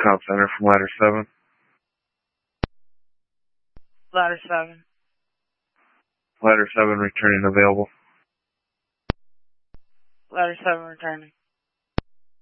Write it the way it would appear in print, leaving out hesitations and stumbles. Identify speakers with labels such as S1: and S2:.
S1: Call center from ladder 7.
S2: Ladder 7.
S1: Ladder 7 returning available.
S2: Ladder 7 returning.